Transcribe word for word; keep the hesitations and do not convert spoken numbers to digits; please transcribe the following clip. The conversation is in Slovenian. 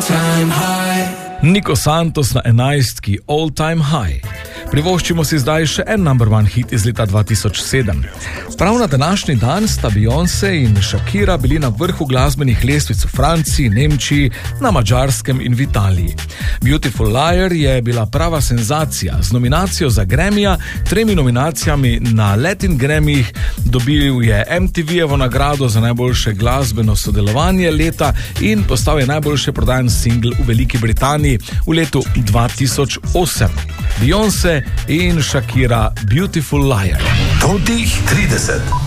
time high. Nico Santos na enajstki All Time High. Privoščimo si zdaj še en number one hit iz leta dva tisoč sedem. Prav na današnji dan sta Beyoncé in Shakira bili na vrhu glasbenih lestvic v Franciji, Nemčiji, na Madžarskem in v Italiji. Beautiful Liar je bila prava senzacija. Z nominacijo za Grammyja, tremi nominacijami na Latin Grammyjih, dobil je em te ve-jevo nagrado za najboljše glasbeno sodelovanje leta in postal je najboljše prodajan singl v Veliki Britaniji v letu dva tisoč osem. Beyoncé in Shakira, Beautiful Liar. Totih trideset.